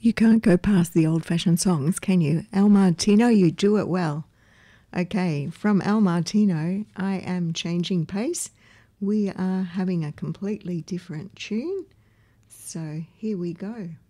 You can't go past the old-fashioned songs, can you? Al Martino, you do it well. Okay, from Al Martino, I Am Changing Pace. We are having a completely different tune. So here we go.